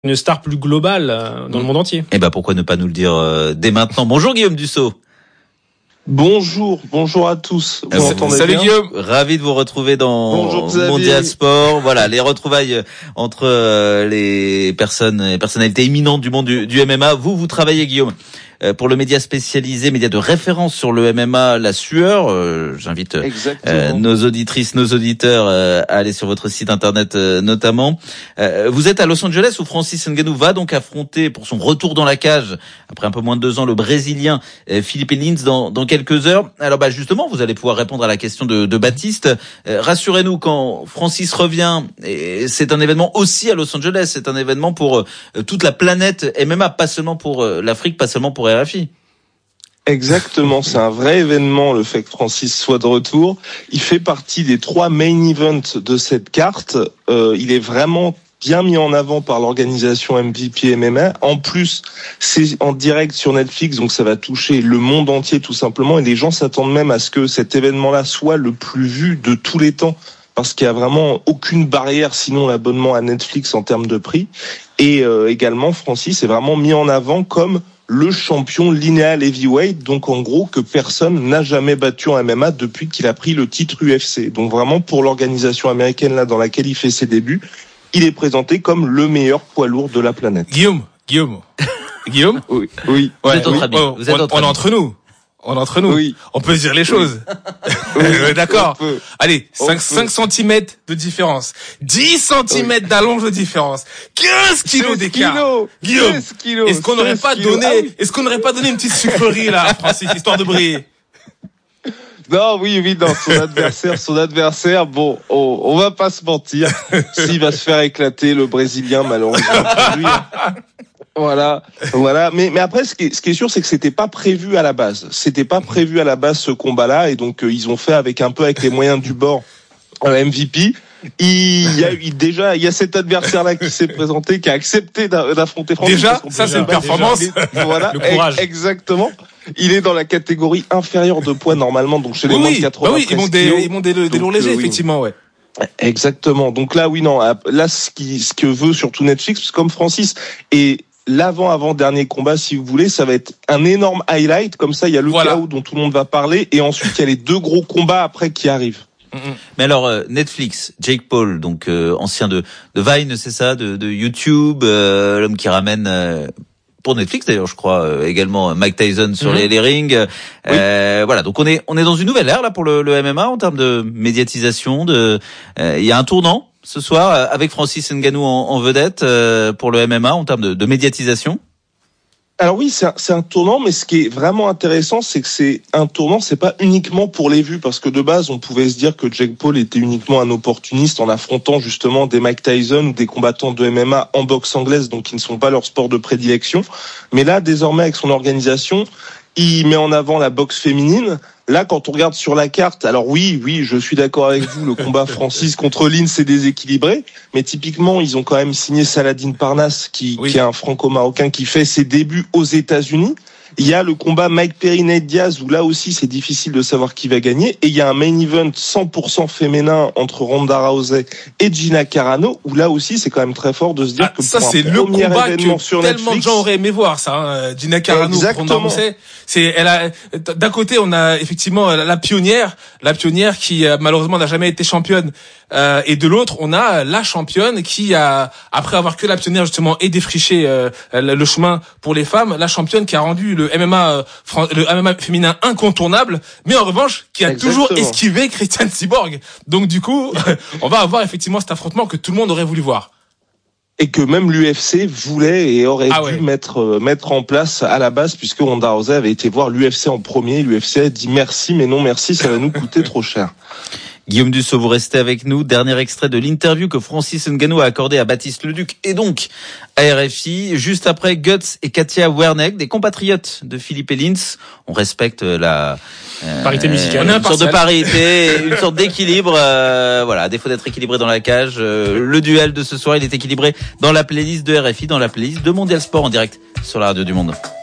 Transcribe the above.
une star plus globale dans le monde entier. Et pourquoi ne pas nous le dire dès maintenant. Bonjour Guillaume Dussault. Bonjour à tous. Vous m'entendez Salut bien Guillaume. Ravi de vous retrouver dans Bonjour, Mondial Sport. Voilà, les retrouvailles entre les personnalités éminentes du monde du MMA. Vous travaillez Guillaume pour le média spécialisé, média de référence sur le MMA, La Sueur. J'invite nos auditrices, nos auditeurs à aller sur votre site internet notamment. Vous êtes à Los Angeles où Francis Ngannou va donc affronter pour son retour dans la cage après un peu moins de 2 ans le Brésilien Felipe Lins dans quelques heures. Alors justement, vous allez pouvoir répondre à la question de Baptiste. Rassurez-nous, quand Francis revient, et c'est un événement aussi à Los Angeles, c'est un événement pour toute la planète MMA, pas seulement pour l'Afrique, pas seulement pour RFI. Exactement, c'est un vrai événement le fait que Francis soit de retour. Il fait partie des 3 main events de cette carte. Il est vraiment bien mis en avant par l'organisation MVP MMA. En plus, c'est en direct sur Netflix, donc ça va toucher le monde entier tout simplement. Et les gens s'attendent même à ce que cet événement-là soit le plus vu de tous les temps, parce qu'il y a vraiment aucune barrière sinon l'abonnement à Netflix en termes de prix. Et également, Francis est vraiment mis en avant comme le champion linéal heavyweight, donc en gros que personne n'a jamais battu en MMA depuis qu'il a pris le titre UFC. Donc vraiment pour l'organisation américaine là dans laquelle il fait ses débuts, il est présenté comme le meilleur poids lourd de la planète. Guillaume. Oui. Vous êtes entre amis. On est entre nous. Oui. On peut se dire les choses. Oui, d'accord. Allez, 5 cm de différence. 10 cm d'allonge de différence. 15 kilos d'écart. Guillaume, est-ce qu'on n'aurait pas donné une petite sucrerie là, Francis, histoire de briller? Non, oui, non, son adversaire, bon, on va pas se mentir. S'il va se faire éclater, le Brésilien, malheureusement pour lui. Voilà. Mais après, ce qui est sûr, c'est que c'était pas prévu à la base. Ce combat-là, et donc ils ont fait avec les moyens du bord. MVP. Il y a cet adversaire-là qui s'est présenté, qui a accepté d'affronter Francis. Déjà, ça c'est une performance. Voilà, le courage. Exactement. Il est dans la catégorie inférieure de poids normalement, donc chez les moins de 93 kilos. Ils montent des lourds légers, effectivement, ouais. Exactement. Donc là, ce que veut surtout Netflix, parce que comme Francis est l'avant-dernier combat, si vous voulez, ça va être un énorme highlight. Comme ça, il y a le chaos dont tout le monde va parler, et ensuite il y a les 2 gros combats après qui arrivent. Mais alors Netflix, Jake Paul, donc ancien de Vine, c'est ça, de YouTube, l'homme qui ramène pour Netflix d'ailleurs, je crois, également Mike Tyson sur les rings. Oui. Voilà, donc on est dans une nouvelle ère là pour le MMA en termes de médiatisation. Il y a un tournant ce soir avec Francis Ngannou en vedette pour le MMA en termes de médiatisation. Alors oui, c'est un tournant, mais ce qui est vraiment intéressant, c'est que c'est un tournant, c'est pas uniquement pour les vues, parce que de base, on pouvait se dire que Jake Paul était uniquement un opportuniste en affrontant justement des Mike Tyson ou des combattants de MMA en boxe anglaise, donc qui ne sont pas leur sport de prédilection. Mais là, désormais, avec son organisation, il met en avant la boxe féminine. Là, quand on regarde sur la carte, alors oui, je suis d'accord avec vous, le combat Francis contre Lins c'est déséquilibré, mais typiquement, ils ont quand même signé Saladin Parnasse, qui est un franco-marocain qui fait ses débuts aux États-Unis. Il y a le combat Mike Perry-Nate Diaz, où là aussi, c'est difficile de savoir qui va gagner. Et il y a un main event 100% féminin entre Ronda Rousey et Gina Carano, où là aussi, c'est quand même très fort de se dire que ça, pour c'est le combat que tellement de gens auraient aimé voir, ça, Gina Carano contre Ronda Rousey. D'un côté, on a effectivement la pionnière qui malheureusement n'a jamais été championne, et de l'autre, on a la championne qui après avoir que la pionnière justement et défriché le chemin pour les femmes, la championne qui a rendu le MMA féminin incontournable, mais en revanche qui a toujours esquivé Christian Cyborg. Donc du coup, on va avoir effectivement cet affrontement que tout le monde aurait voulu voir. Et que même l'UFC voulait et aurait dû mettre en place à la base, puisque Ronda Rousey avait été voir l'UFC en premier. L'UFC a dit merci, mais non merci, ça va nous coûter trop cher. Guillaume Dussault, vous restez avec nous. Dernier extrait de l'interview que Francis Ngannou a accordé à Baptiste Leduc et donc à RFI. Juste après, Guts et Katia Werneck, des compatriotes de Felipe Lins. On respecte la parité musicale. Une sorte de parité, une sorte d'équilibre. Voilà, à défaut d'être équilibré dans la cage, le duel de ce soir, il est équilibré dans la playlist de RFI, dans la playlist de Mondial Sport en direct sur la radio du Monde.